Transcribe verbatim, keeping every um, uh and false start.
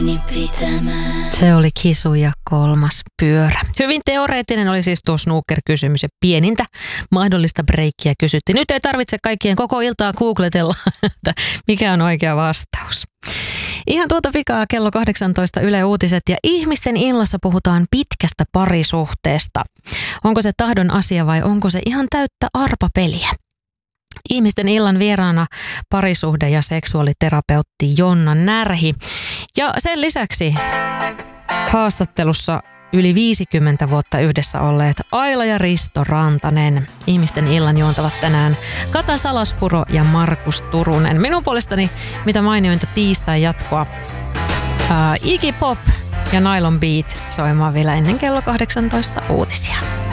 Se oli Kisu ja kolmas pyörä. Hyvin teoreettinen oli siis tuo snooker-kysymys ja pienintä mahdollista breikkiä kysyttiin. Nyt ei tarvitse kaikkien koko iltaa googletella, että mikä on oikea vastaus. Ihan tuota pikaa kello kahdeksantoista Yle Uutiset ja ihmisten illassa puhutaan pitkästä parisuhteesta. Onko se tahdon asia vai onko se ihan täyttä arpapeliä? Ihmisten illan vieraana parisuhde- ja seksuaaliterapeutti Jonna Närhi. Ja sen lisäksi haastattelussa yli viisikymmentä vuotta yhdessä olleet Aila ja Risto Rantanen. Ihmisten illan juontavat tänään Kata Salaspuro ja Markus Turunen. Minun puolestani mitä mainiointa tiistai jatkoa. Uh, Iggy Pop ja Nylon Beat soimaan vielä ennen kello kahdeksantoista uutisia.